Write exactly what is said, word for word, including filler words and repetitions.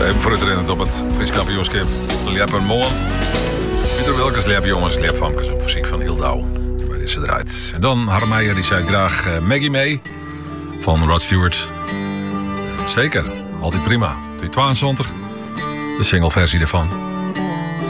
Even voor het rennen op het Fries kampioenschap. Leppen Moon. Pieter Wilkens, Leppen jongens, Leppen Famkes op muziek van Hildau. Waar is ze eruit? En dan Harmeijer, die zei graag uh, Maggie May van Rod Stewart. Zeker, altijd prima. tweeduizend tweeëntwintig, de singleversie ervan.